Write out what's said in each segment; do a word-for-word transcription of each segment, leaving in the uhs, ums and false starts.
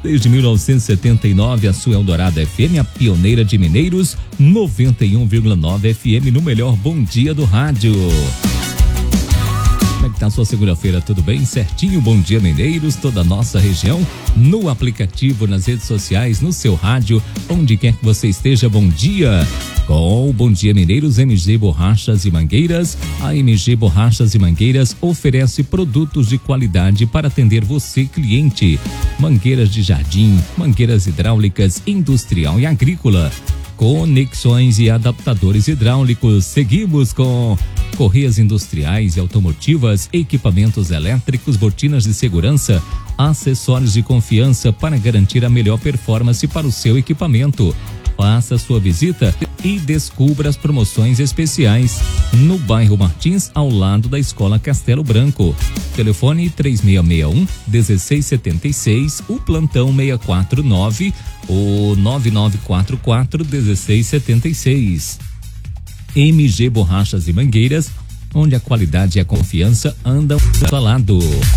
Desde mil novecentos e setenta e nove, a sua Eldorado F M, a pioneira de Mineiros, noventa e um vírgula nove F M, no melhor bom dia do rádio. Como é que tá a sua segunda-feira? Tudo bem? Certinho? Bom dia, Mineiros, toda a nossa região, no aplicativo, nas redes sociais, no seu rádio, onde quer que você esteja, bom dia. Com o Bom Dia Mineiros, M G Borrachas e Mangueiras. A M G Borrachas e Mangueiras oferece produtos de qualidade para atender você, cliente. Mangueiras de jardim, mangueiras hidráulicas, industrial e agrícola. Conexões e adaptadores hidráulicos. Seguimos com correias industriais e automotivas, equipamentos elétricos, botinas de segurança, acessórios de confiança para garantir a melhor performance para o seu equipamento. Faça sua visita e descubra as promoções especiais no bairro Martins, ao lado da Escola Castelo Branco. Telefone três seis seis um, um seis sete seis, o plantão seis quatro nove, o nove nove quatro quatro, um seis sete seis. M G Borrachas e Mangueiras, onde a qualidade e a confiança andam lado a lado.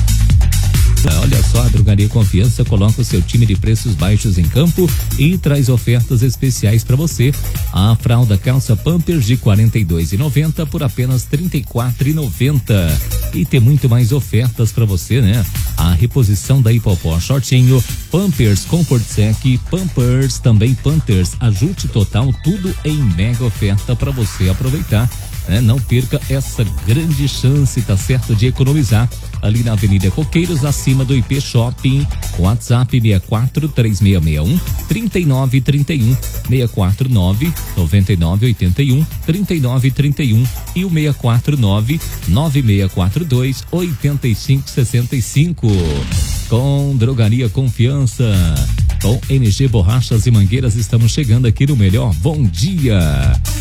Olha só, a Drogaria Confiança coloca o seu time de preços baixos em campo e traz ofertas especiais para você. A fralda calça Pampers de quarenta e dois reais e noventa centavos por apenas trinta e quatro reais e noventa centavos. E tem muito mais ofertas para você, né? A reposição da Hipopó Shortinho, Pampers Comfort Sec, Pampers, também Panthers, ajuste total, tudo em mega oferta para você aproveitar. É, não perca essa grande chance, tá certo, de economizar. Ali na Avenida Coqueiros, acima do I P Shopping. WhatsApp seis quatro três seis seis um, três nove três um, seis quatro nove, nove nove oito um, três nove três um e o seis quatro nove, nove seis quatro dois, oito cinco seis cinco. Com Drogaria Confiança, com M G Borrachas e Mangueiras, estamos chegando aqui no melhor bom dia.